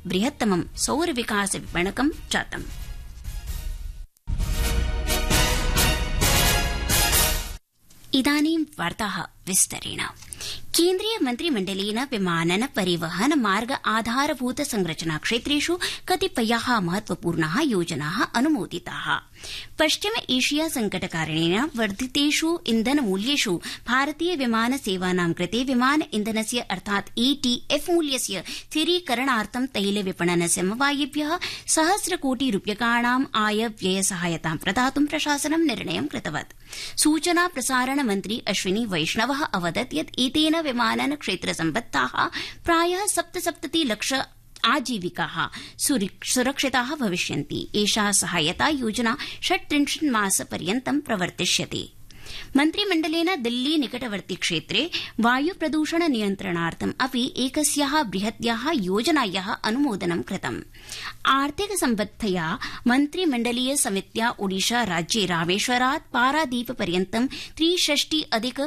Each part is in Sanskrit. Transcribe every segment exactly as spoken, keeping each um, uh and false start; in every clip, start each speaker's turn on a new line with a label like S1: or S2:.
S1: बृहत्तमं सौर विकास विपणकं जातम्। इदानीं वार्ताः विस्तरेण। केन्द्रीय मन्त्रिमण्डलेन विमानन परिवहन मार्ग आधारभूत संरचना क्षेत्रेष् कतिपया महत्वपूर्णा योजना अनुमोदिता। पश्चिम एशिया संकटकारणेन वर्धितेष् इन्धनमूल्येष् भारतीय विमान सेवानां कृते विमान इन्धनस्य अर्थात् एटीएफ मूल्यस्य स्थिरीकरणार्थं तैल विपणन समवायेभ्य सहस्रकोटि रूप्यकाणां आय व्यय सहायतां प्रदातुं प्रशासनं निर्णयं कृतवत्। सूचना प्रसारण मन्त्री अश्विनी वैष्णव अवदत् यत् एतेन विमानन क्षेत्र सम्बद्धाः प्रायः सप्तसप्तति लक्ष आजीविकाः सुरक्षिताः भविष्यन्ति। एषा सहायता योजना षट्त्रिंशत् मासपर्यन्तं प्रवर्तिष्यते। मन्त्रिमण्डलेन दिल्ली निकटवर्ति क्षेत्रे वायु प्रदूषण नियन्त्रणार्थम् अपि एकस्याः बृहत्याः योजनायाः अनुमोदनं कृतम्। आर्थिक सम्बद्धया मन्त्रिमण्डलीय समित्या ओडिशा राज्ये रामेश्वरात् पारादीप पर्यन्तं त्रिषष्टि अधिक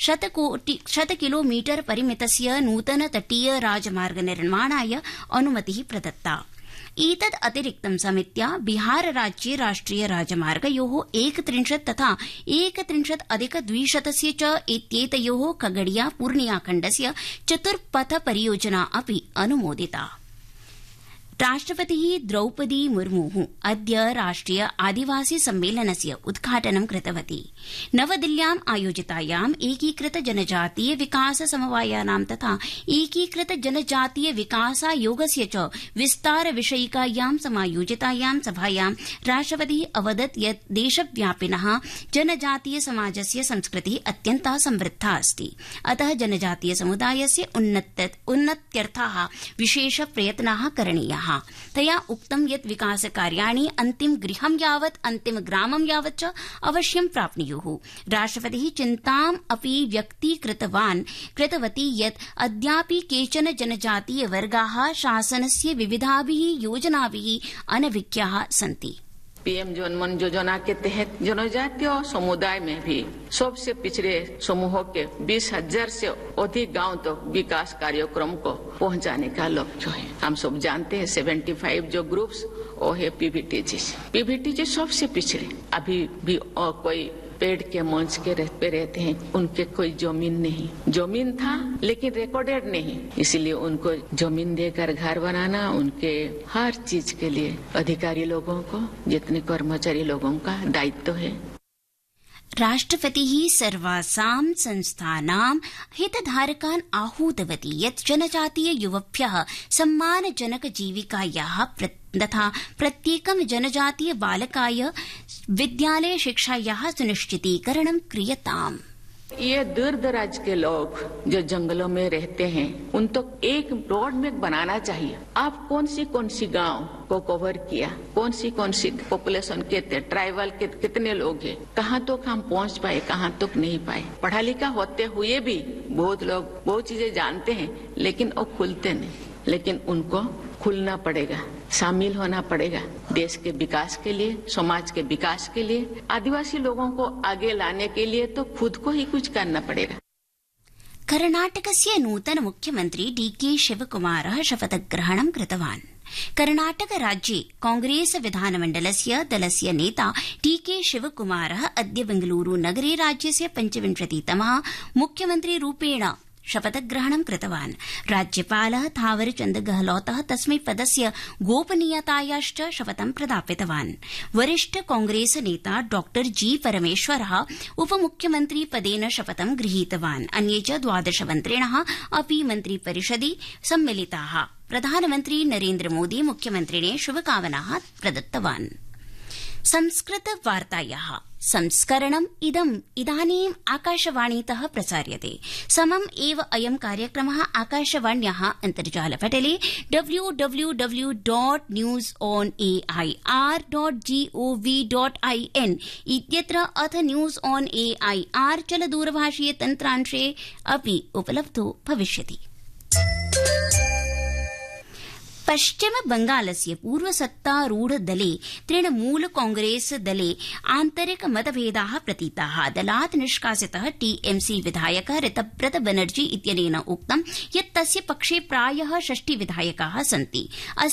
S1: शत किलोमीटर परिमितस्य नूतन तटीय राजमार्ग निर्माणाय अनुमतिः प्रदत्ता। एतद् अतिरिक्तं समित्या बिहार राज्ये राष्ट्रिय राजमार्गयोः एकत्रिंशत् तथा एकत्रिंशत् अधिक द्विशतस्य च इत्येतयोः खगड़िया पूर्णिया खण्डस्य चतुर्पथ परियोजना अपि अनुमोदिता। राष्ट्रपतिः द्रौपदी मुर्मुः अद्य राष्ट्रिय आदिवासी सम्मेलनस्य उद्घाटनं कृतवती। नवदिल्ल्याम् आयोजितायाम् एकीकृत जनजातीय विकास समवायानां तथा एकीकृत जनजातीय विकासायोगस्य च विस्तार विषयिकायां समायोजितायां सभायां राष्ट्रपतिः अवदत् यत् देशव्यापिनः जनजातीय समाजस्य संस्कृतिः अत्यन्ता समृद्धा अस्ति। अतः जनजातीय समुदायस्य उन्नत्यर्थाः विशेष प्रयत्नाः करणीयाः। तया उक्तं यत् विकासकार्याणि अन्तिम गृहं यावत् अन्तिम ग्रामं यावत् च अवश्यं प्राप्नुयुः। राष्ट्रपतिः चिन्ताम् अपि व्यक्तीकृतवान् कृतवती यत् अद्यापि केचन जनजातीय वर्गाः शासनस्य विविधाभिः योजनाभिः अनभिज्ञाः सन्ति।
S2: पीएम जनमन योजना के तहत जनजातीय समुदाय में भी सबसे पिछड़े समूहों के बीस हजार से अधिक गांव तक तो विकास कार्यक्रम को पहुंचाने का लक्ष्य है। हम सब जानते हैं पचहत्तर जो ग्रुप्स वो है पीवीटीजी। पीवीटीजी सबसे पिछड़े अभी भी और कोई पेड़ के मंच के पे रहते हैं, उनके कोई जमीन नहीं, जमीन था लेकिन रिकॉर्डेड नहीं, इसलिए उनको जमीन देकर घर बनाना उनके हर चीज के लिए अधिकारी लोगों को जितने कर्मचारी लोगों का दायित्व है।
S1: राष्ट्रपतिः सर्वासां संस्थानां हितधारकान् आहूतवती यत् जनजातीय युवभ्यः सम्मानजनक जीविकायाः तथा प्रत्येकं जनजातीय बालकाय विद्यालय शिक्षायाः सुनिश्चितीकरणं क्रियताम्।
S2: ये दूर दराज के लोग जो जंगलों में रहते हैं उन तो एक रोड में बनाना चाहिए। आप कौन सी कौन सी गांव को कवर किया, कौन सी कौन सी पॉपुलेशन के ट्राइबल के कितने लोग हैं, कहाँ तक हम पहुँच पाए, कहाँ तक नहीं पाए। पढ़ा लिखा होते हुए भी बहुत लोग बहुत चीजें जानते हैं लेकिन वो खुलते नहीं, लेकिन उनको खुलना पड़ेगा, शामिल होना पड़ेगा देश के विकास के लिए, समाज के विकास के लिए, आदिवासी लोगों को आगे लाने के लिए तो खुद को ही कुछ करना पड़ेगा।
S1: कर्णाटकस्य नूतन मुख्यमन्त्री डीके शिवकुमारः शपथग्रहणं कृतवान्। कर्णाटक राज्ये कांग्रेस विधानमण्डलस्य दलस्य नेता डीके शिवकुमारः अद्य बेंगलुरू नगरे राज्यस्य पञ्चविंशतितमः मुख्यमन्त्रीरूपेण शपथग्रहणं कृतवान्। राज्यपालः थावरचन्द गहलोतः तस्मै पदस्य गोपनीयतायाश्च शपथं प्रदापितवान्। वरिष्ठ कांग्रेस नेता डॉ जी परमेश्वरः उपमुख्यमन्त्री पदेन शपथं गृहीतवान्। अन्ये च द्वादश मन्त्रिणः अपि मन्त्रिपरिषदि सम्मिलिताः। प्रधानमन्त्री नरेन्द्र मोदी मुख्यमन्त्रिणे शुभकामनाः प्रदत्तवान्। संस्कृत वार्तायाः संस्करणम् इदम् इदानीम् आकाशवाणीतः प्रसार्यते। समम् एव अयं कार्यक्रमः आकाशवाण्याः अन्तर्जालपटले W W W dot news on A I R dot gov dot I N इत्यत्र अथ news on A I R चलदूरभाषीय तन्त्रांशे अपि उपलब्धो भविष्यति। पश्चिम बंगालस्य पूर्वसत्तारूढ़ दले तृणमूल कांग्रेस दले आन्तरिक मतभेदाः प्रतीताः। दलात् निष्कासितः टीएमसी विधायकः ऋतव्रत बनर्जी इत्यनेन उक्तं यत् तस्य पक्षे प्रायः षष्टि विधायकाः सन्ति।